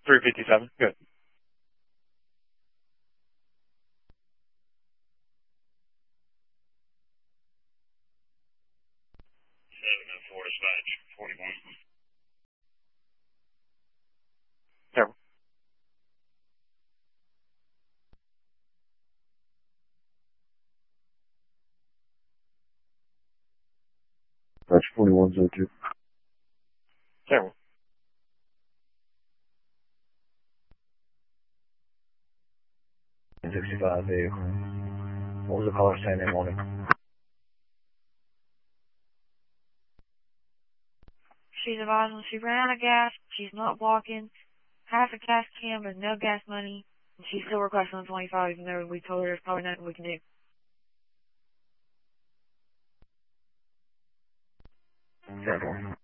357. Good. Dispatch 41. Terrible. That's 4102. Terrible. $65 vehicle. What was the caller saying that morning? She's advising she ran out of gas, she's not walking, half a gas can but no gas money, and she's still requesting the 25 even though we told her there's probably nothing we can do. Terrible.